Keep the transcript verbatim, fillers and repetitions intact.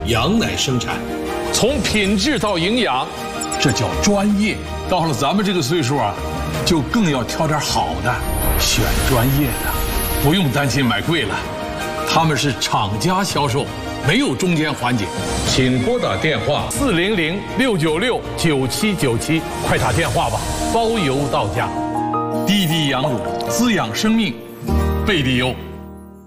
羊奶生产， 从品质到营养， 这叫专业。到了咱们这个岁数啊，就更要挑点好的，选专业的，不用担心买贵了。他们是厂家销售，没有中间环节。请拨打电话四零零六九六九七九七，快打电话吧，包邮到家。 滴滴羊乳滋养生命，贝蒂优。